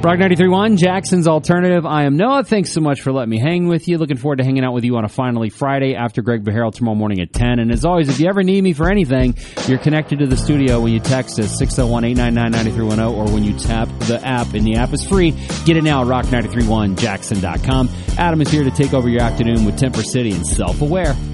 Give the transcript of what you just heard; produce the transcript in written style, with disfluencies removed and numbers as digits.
Rock 93.1, Jackson's Alternative. I am Noah. Thanks so much for letting me hang with you. Looking forward to hanging out with you on a Finally Friday after Greg Beharrell tomorrow morning at 10. And as always, if you ever need me for anything, you're connected to the studio when you text us 601-899-9310 or when you tap the app. And the app is free. Get it now at rock931jackson.com. Adam is here to take over your afternoon with Temper City and Self-Aware.